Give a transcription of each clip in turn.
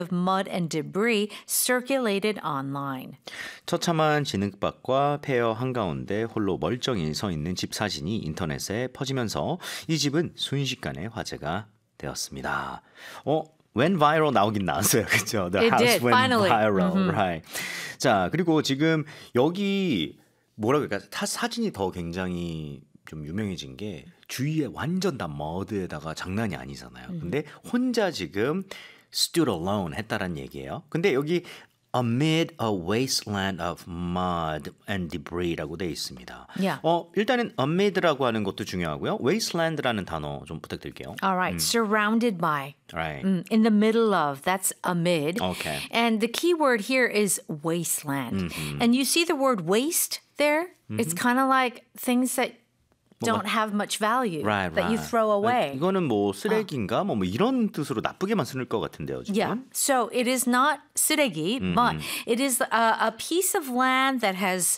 of mud and debris circulated online. 처참한 진흙밭과 폐허 한가운데 홀로 멀쩡히 서 있는 집 사진이 인터넷에 퍼지면서 이 집은 순식간에 화제가 되었습니다. went viral 나오긴 나왔어요. 그렇죠? The It house did, went finally. viral. Right. 자, 그리고 지금 여기 뭐라 그럴까? 사진이 더 굉장히 좀 유명해진 게 주위에 완전 다 머드에다가 장난이 아니잖아요. 근데 혼자 지금 stood alone 했다란 얘기예요. 근데 여기 amid a wasteland of mud and debris라고 돼 있습니다. Yeah. 일단은 amid라고 하는 것도 중요하고요. wasteland라는 단어 좀 부탁드릴게요. All right, surrounded by. Right. In the middle of, that's amid. Okay. And the key word here is wasteland. And you see the word waste there? It's kind of like things that don't have much value that you throw away. 이거는 뭐 쓰레기인가 뭐 이런 뜻으로 나쁘게만 쓰는 것 같은데요, 지금. Yeah. So it is not 쓰레기, but it is a piece of land that has,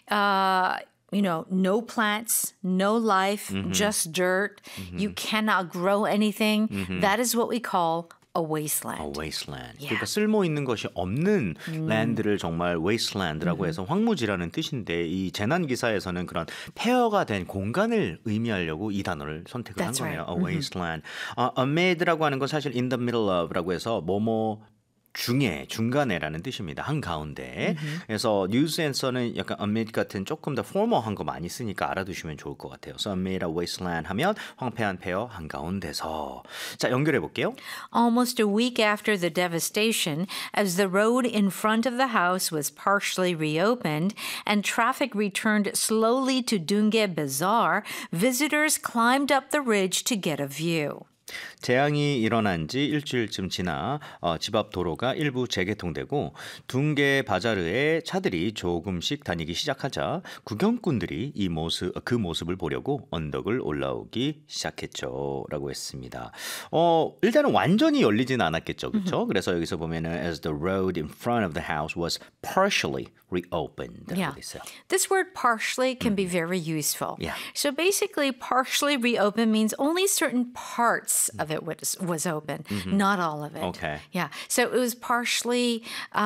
no plants, no life, just dirt. You cannot grow anything. That is what we call a wasteland. A wasteland. Yeah. 그러니까 쓸모 있는 것이 없는 랜드를 정말 wasteland라고 해서 황무지라는 뜻인데 이 재난 기사에서는 그런 폐허가 된 공간을 의미하려고 이 단어를 선택을 한 That's 거네요. right. A wasteland. amid라고 하는 건 사실 in the middle of라고 해서 뭐뭐 중간에라는 뜻입니다. 한가운데. 그래서 뉴스에서는 약간 amid 같은 조금 더 포멀한 거 많이 쓰니까 알아두시면 좋을 것 같아요. So amid a wasteland 하면 황폐한 폐허 한가운데서. 자, 연결해 볼게요. Almost a week after the devastation, as the road in front of the house was partially reopened and traffic returned slowly to Dungye Bazaar, visitors climbed up the ridge to get a view. 재앙이 일어난 지 일주일쯤 지나 집 앞 도로가 일부 재개통되고 둥게 바자르에 차들이 조금씩 다니기 시작하자 구경꾼들이 그 모습을 보려고 언덕을 올라오기 시작했죠. 라고 했습니다. 일단은 완전히 열리진 않았겠죠. 그렇죠? 그래서 여기서 보면은 as the road in front of the house was partially reopened. Yeah. 라고 돼 있어요. This word partially can be very useful. Yeah. So basically, partially reopened means only certain parts of it was open, not all of it. Okay. Yeah. So it was partially,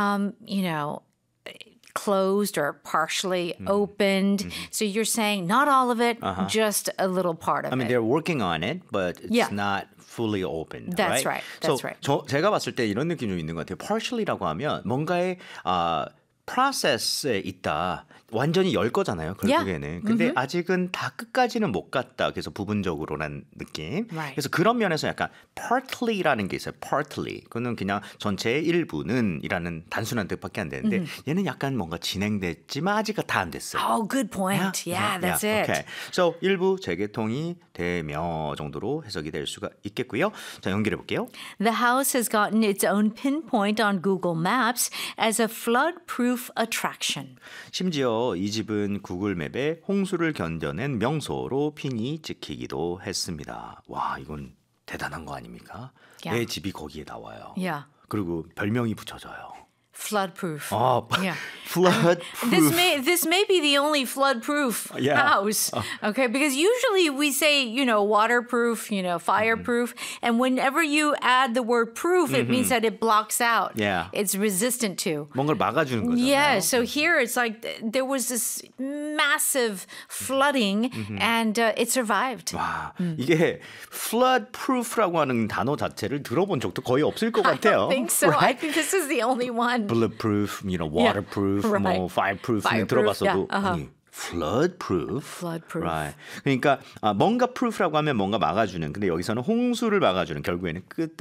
closed or partially opened. So you're saying not all of it, just a little part of I mean, it. they're working on it, but it's Yeah. not fully open. That's right. That's right. 제가 봤을 때 이런 느낌 좀 있는 것 같아요. Partially라고 하면 뭔가의 process에 있다. 완전히 열 거잖아요. 결국에는. 근데 아직은 다 끝까지는 못 갔다. 그래서 부분적으로란 느낌. Right. 그래서 그런 면에서 약간 partly라는 게 있어요. partly. 그거는 그냥 전체의 일부는 이라는 단순한 뜻밖에 안 되는데 얘는 약간 뭔가 진행됐지만 아직 다 안 됐어요. Oh, good point. Yeah, that's it. Okay. So 일부 재개통이 되며 정도로 해석이 될 수가 있겠고요. 자, 연결해 볼게요. The house has gotten its own pinpoint on Google Maps as a flood-proof attraction. 심지어 이 집은 구글맵에 홍수를 견뎌낸 명소로 핀이 찍히기도 했습니다. 와, 이건 대단한 거 아닙니까? Yeah. 내 집이 거기에 나와요. Yeah. 그리고 별명이 붙여져요. Flood-proof. Yeah. Flood-proof. This may be the only flood-proof house, okay? Because usually we say, waterproof, fireproof, and whenever you add the word proof, it means that it blocks out. Yeah. It's resistant to. 뭔가를 막아주는 거잖아요. Yeah, so here it's like there was this massive flooding, and it survived. 와, 이게 flood-proof라고 하는 단어 자체를 들어본 적도 거의 없을 것 I 같아요. don't think so. I Right? think this is the only one. Bulletproof, waterproof, right. 뭐 fireproof는 Fireproof, 들어봤어도 yeah, 아니 floodproof. Floodproof. Right. 그러니까 뭔가 proof라고 하면 뭔가 막아주는. 근데 여기서는 홍수를 막아주는 결국에는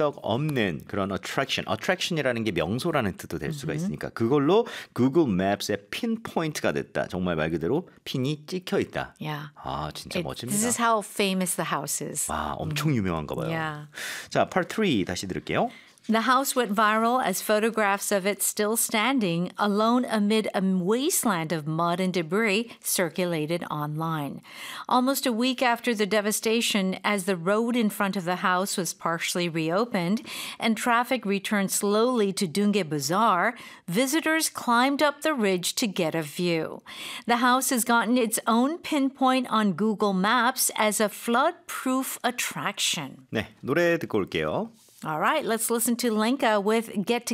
끄떡없는 그런 attraction. attraction이라는 게 명소라는 뜻도 될 수가 있으니까 그걸로 Google Maps의 pinpoint가 됐다. 정말 말 그대로 핀이 찍혀 있다. Yeah. 아, 진짜 멋집니다. This is how famous the house is. 와, 엄청 유명한가 봐요. Yeah. 자, part 3 다시 들을게요. The house went viral as photographs of it still standing, alone amid a wasteland of mud and debris, circulated online. Almost a week after the devastation, as the road in front of the house was partially reopened and traffic returned slowly to Dungye Bazaar, visitors climbed up the ridge to get a view. The house has gotten its own pinpoint on Google Maps as a flood-proof attraction. 네, 노래 듣고 올게요. All right, let's listen to Lenka with Get